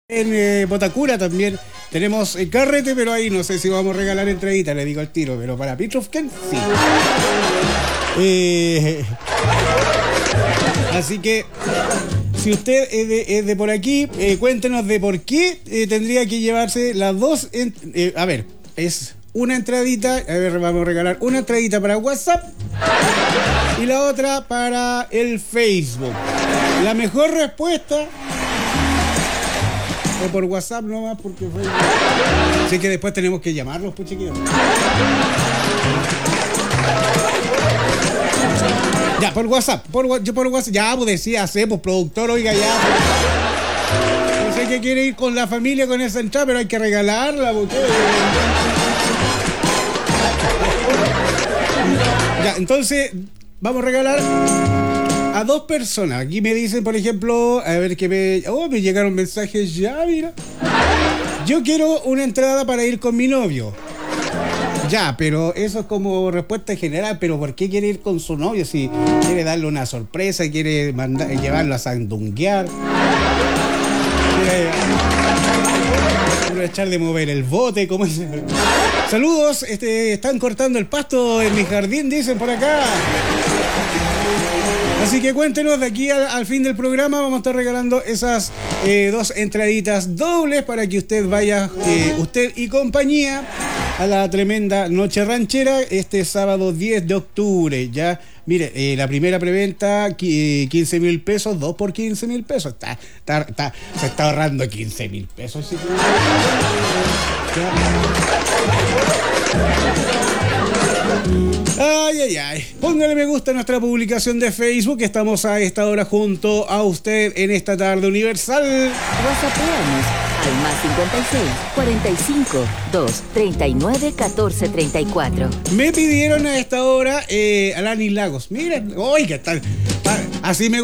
En Botacura también tenemos carrete, pero ahí no sé si vamos a regalar entraditas, le digo al tiro, pero para Pitrufken sí. Así que si usted es de por aquí, cuéntenos de por qué tendría que llevarse las dos. A ver, es una entradita, a ver, vamos a regalar una entradita para WhatsApp y la otra para el Facebook. La mejor respuesta... O por WhatsApp nomás, porque fue... Así que después tenemos que llamarlos, pues chiquillos. Ya, por WhatsApp, yo por WhatsApp, ya, pues decía, pues productor, oiga, ya. Pues. No sé que quiere ir con la familia con esa entrada, pero hay que regalarla, porque... Ya, entonces, vamos a regalar... a dos personas. Aquí me dicen, por ejemplo, a ver que me llegaron mensajes ya, mira. Yo quiero una entrada para ir con mi novio. Ya, pero eso es como respuesta general. Pero ¿por qué quiere ir con su novio? Si quiere darle una sorpresa, quiere llevarlo a sandunguear, quiere aprovechar de mover el bote, como es. Saludos, están cortando el pasto en mi jardín, dicen por acá. Así que cuéntenos, de aquí al fin del programa vamos a estar regalando esas dos entraditas dobles para que usted vaya, usted y compañía, a la tremenda noche ranchera este sábado 10 de octubre. Ya, mire, la primera preventa, 15,000 pesos, 2 por 15,000 pesos. Se está ahorrando 15,000 pesos. ¿Sí? Ay. Póngale me gusta a nuestra publicación de Facebook. Estamos a esta hora junto a usted en esta tarde universal. WhatsAppeanos al más 56 45 2 39 14 34. Me pidieron a esta hora Alanis Lagos. Miren, oiga, así me